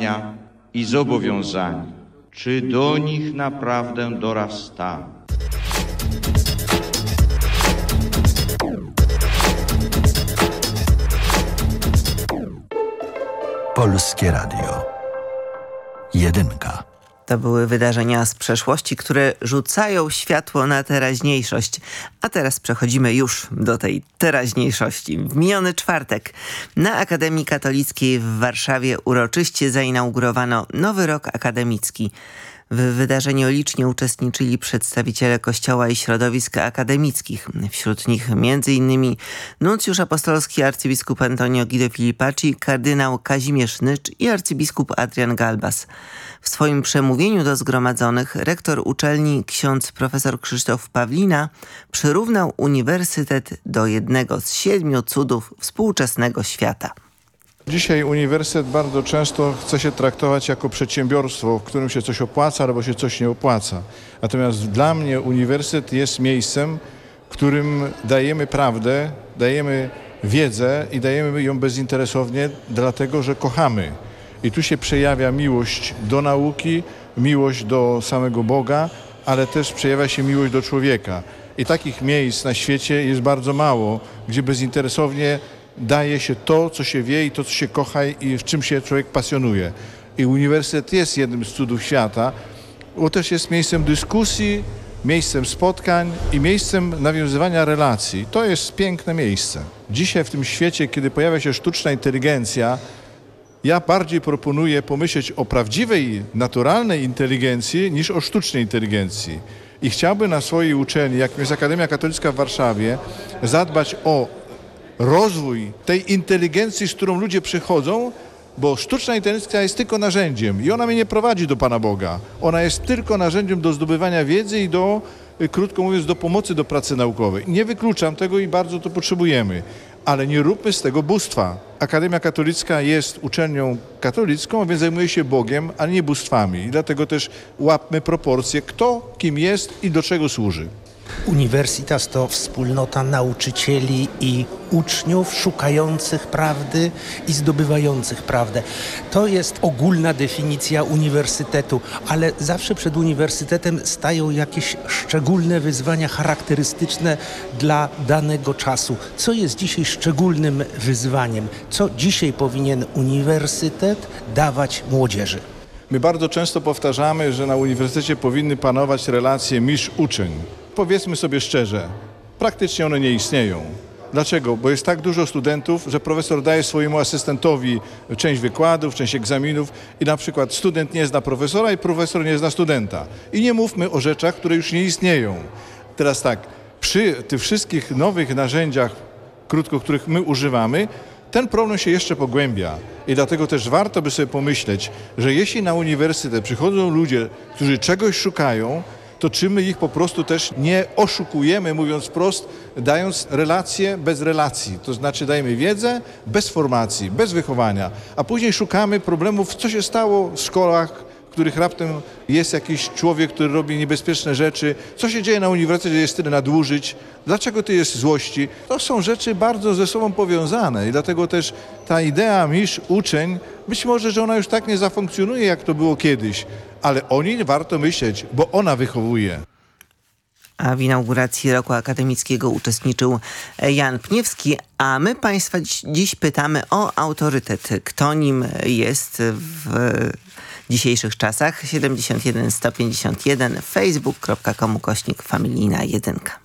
zadania i zobowiązania, czy do nich naprawdę dorastamy. Polskie Radio. Jedynka. To były wydarzenia z przeszłości, które rzucają światło na teraźniejszość. A teraz przechodzimy już do tej teraźniejszości. W miniony czwartek na Akademii Katolickiej w Warszawie uroczyście zainaugurowano nowy rok akademicki. W wydarzeniu licznie uczestniczyli przedstawiciele Kościoła i środowisk akademickich. Wśród nich m.in. nuncjusz apostolski arcybiskup Antonio Guido Filipacci, kardynał Kazimierz Nycz i arcybiskup Adrian Galbas. W swoim przemówieniu do zgromadzonych rektor uczelni ksiądz profesor Krzysztof Pawlina przyrównał uniwersytet do jednego z 7 cudów współczesnego świata. Dzisiaj uniwersytet bardzo często chce się traktować jako przedsiębiorstwo, w którym się coś opłaca albo się coś nie opłaca. Natomiast dla mnie uniwersytet jest miejscem, w którym dajemy prawdę, dajemy wiedzę i dajemy ją bezinteresownie, dlatego że kochamy. I tu się przejawia miłość do nauki, miłość do samego Boga, ale też przejawia się miłość do człowieka. I takich miejsc na świecie jest bardzo mało, gdzie bezinteresownie daje się to, co się wie i to, co się kocha i w czym się człowiek pasjonuje. I uniwersytet jest jednym z cudów świata, bo też jest miejscem dyskusji, miejscem spotkań i miejscem nawiązywania relacji. To jest piękne miejsce. Dzisiaj w tym świecie, kiedy pojawia się sztuczna inteligencja, ja bardziej proponuję pomyśleć o prawdziwej, naturalnej inteligencji niż o sztucznej inteligencji. I chciałbym na swojej uczelni, jakim jest Akademia Katolicka w Warszawie, zadbać o rozwój tej inteligencji, z którą ludzie przychodzą, bo sztuczna inteligencja jest tylko narzędziem i ona mnie nie prowadzi do Pana Boga. Ona jest tylko narzędziem do zdobywania wiedzy i do, krótko mówiąc, do pomocy do pracy naukowej. Nie wykluczam tego i bardzo to potrzebujemy, ale nie róbmy z tego bóstwa. Akademia Katolicka jest uczelnią katolicką, a więc zajmuje się Bogiem, a nie bóstwami. I dlatego też łapmy proporcje, kto kim jest i do czego służy. Uniwersytet to wspólnota nauczycieli i uczniów szukających prawdy i zdobywających prawdę. To jest ogólna definicja uniwersytetu, ale zawsze przed uniwersytetem stają jakieś szczególne wyzwania charakterystyczne dla danego czasu. Co jest dzisiaj szczególnym wyzwaniem? Co dzisiaj powinien uniwersytet dawać młodzieży? My bardzo często powtarzamy, że na uniwersytecie powinny panować relacje mistrz-uczeń. Powiedzmy sobie szczerze, praktycznie one nie istnieją. Dlaczego? Bo jest tak dużo studentów, że profesor daje swojemu asystentowi część wykładów, część egzaminów i na przykład student nie zna profesora i profesor nie zna studenta. I nie mówmy o rzeczach, które już nie istnieją. Teraz tak, przy tych wszystkich nowych narzędziach, których my używamy, ten problem się jeszcze pogłębia i dlatego też warto by sobie pomyśleć, że jeśli na uniwersytet przychodzą ludzie, którzy czegoś szukają, to czy my ich po prostu też nie oszukujemy, mówiąc wprost, dając relacje bez relacji. To znaczy dajemy wiedzę bez formacji, bez wychowania, a później szukamy problemów, co się stało w szkołach, w których raptem jest jakiś człowiek, który robi niebezpieczne rzeczy. Co się dzieje na uniwersytecie, jest tyle nadużyć? Dlaczego to jest złości? To są rzeczy bardzo ze sobą powiązane i dlatego też ta idea mistrz-uczeń, być może, że ona już tak nie zafunkcjonuje, jak to było kiedyś, ale o niej warto myśleć, bo ona wychowuje. A w inauguracji roku akademickiego uczestniczył Jan Pniewski, a my Państwa dziś pytamy o autorytet. Kto nim jest w dzisiejszych czasach? 71 151 facebook.com/familijna 1.